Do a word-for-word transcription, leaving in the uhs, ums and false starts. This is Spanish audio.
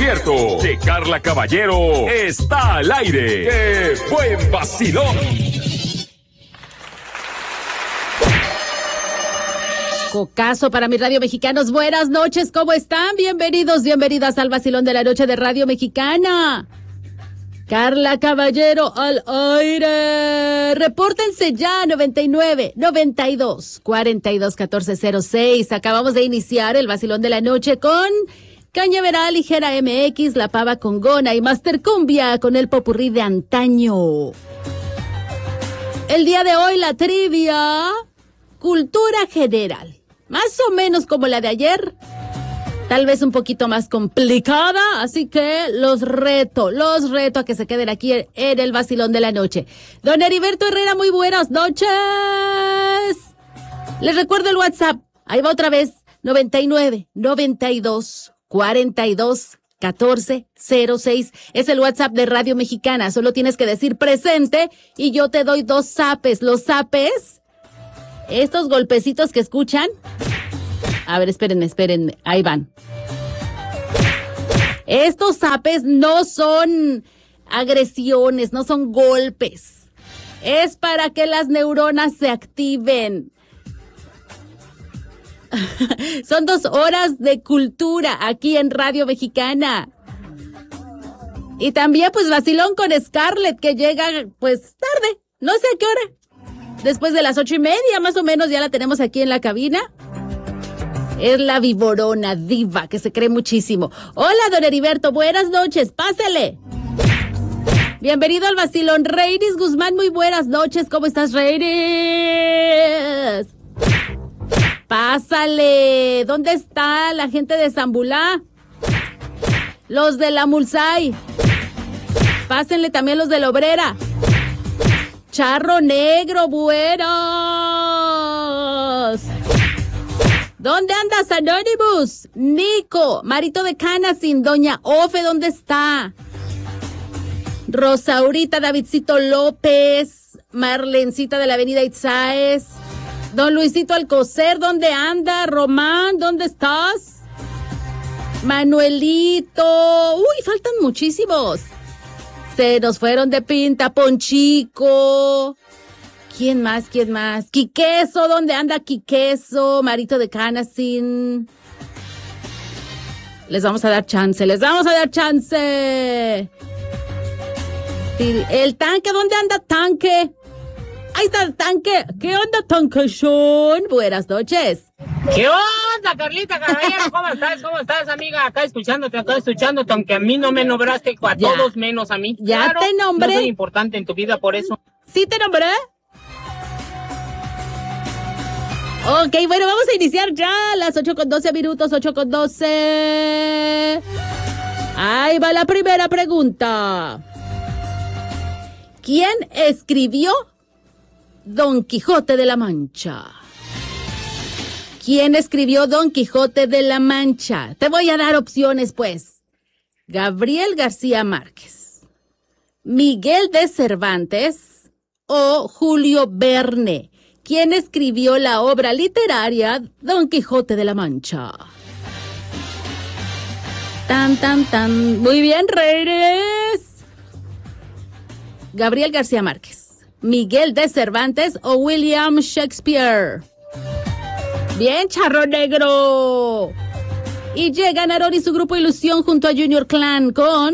Despierto, de Carla Caballero, está al aire. ¡Qué buen vacilón! Cocazo para mis radio mexicanos. Buenas noches, ¿cómo están? Bienvenidos, bienvenidas al vacilón de la noche de Radio Mexicana. Carla Caballero al aire. Repórtense ya, noventa y nueve, noventa y dos, cuarenta y dos, catorce cero seis. Acabamos de iniciar el vacilón de la noche con Cañaveral, Ligera M X, La Pava con Gona y Master Cumbia con el popurrí de antaño. El día de hoy la trivia, cultura general. Más o menos como la de ayer, tal vez un poquito más complicada, así que los reto, los reto a que se queden aquí en el vacilón de la noche. Don Heriberto Herrera, muy buenas noches. Les recuerdo el WhatsApp, ahí va otra vez, noventa y nueve, noventa y dos, cuarenta y dos, catorce cero seis. Es el WhatsApp de Radio Mexicana, solo tienes que decir presente y yo te doy dos zapes. Los zapes, estos golpecitos que escuchan. A ver, espérenme, espérenme. Ahí van. Estos zapes no son agresiones, no son golpes. Es para que las neuronas se activen. Son dos horas de cultura aquí en Radio Mexicana. Y también, pues, vacilón con Scarlett, que llega, pues, tarde. No sé a qué hora. Después de las ocho y media, más o menos, ya la tenemos aquí en la cabina. Es la viborona diva, que se cree muchísimo. Hola, don Heriberto, buenas noches, pásele. Bienvenido al vacilón. Reiris Guzmán, muy buenas noches, ¿cómo estás, Reiris? Pásale. ¿Dónde está la gente de Zambulá? Los de la Mulsay. Pásenle también los de la Obrera. Charro Negro, buenos. ¿Dónde andas, Anonymous? Nico, Marito de Canacín, Doña Ofe, ¿dónde está? Rosaurita, Davidcito López, Marlencita de la Avenida Itzáez, Don Luisito Alcocer, ¿dónde anda? Román, ¿dónde estás? Manuelito, uy, faltan muchísimos. Se nos fueron de pinta, Ponchico. ¿Quién más? ¿Quién más? Quiqueso, ¿dónde anda Quiqueso? Marito de Canacín. Les vamos a dar chance, les vamos a dar chance. El tanque, ¿dónde anda tanque? Ahí está el tanque. ¿Qué onda, tanque Sean? Buenas noches. ¿Qué onda, Carlita Caballero? ¿Cómo estás? ¿Cómo estás, amiga? Acá escuchándote, acá escuchándote, aunque a mí no me nombraste, a ya. Todos menos a mí. Ya claro, te nombré. No soy importante en tu vida, por eso. ¿Sí te nombré? Ok, bueno, vamos a iniciar ya las ocho con doce minutos, ocho con doce. Ahí va la primera pregunta. ¿Quién escribió Don Quijote de la Mancha? ¿Quién escribió Don Quijote de la Mancha? Te voy a dar opciones, pues. Gabriel García Márquez, Miguel de Cervantes o Julio Verne. ¿Quién escribió la obra literaria Don Quijote de la Mancha? Tan, tan, tan. Muy bien, Reyes. Gabriel García Márquez, Miguel de Cervantes o William Shakespeare. Bien, Charro Negro. Y llegan Aaron y su grupo Ilusión junto a Junior Clan con